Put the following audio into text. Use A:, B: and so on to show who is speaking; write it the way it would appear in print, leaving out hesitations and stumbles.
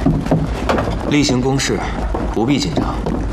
A: 例行公事，不必紧张。